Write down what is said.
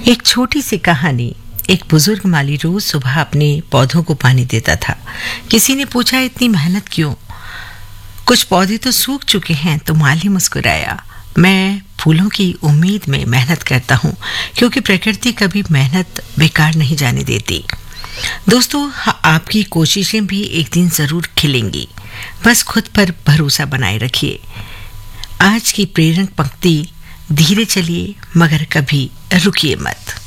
एक छोटी सी कहानी। एक बुजुर्ग माली रोज सुबह अपने पौधों को पानी देता था। किसी ने पूछा, इतनी मेहनत क्यों? कुछ पौधे तो सूख चुके हैं। तो माली मुस्कुराया, मैं फूलों की उम्मीद में मेहनत करता हूँ, क्योंकि प्रकृति कभी मेहनत बेकार नहीं जाने देती। दोस्तों, आपकी कोशिशें भी एक दिन जरूर खिलेंगी। बस खुद पर भरोसा बनाए रखिए। आज की प्रेरक पंक्ति, धीरे चलिए मगर कभी रुकिए मत।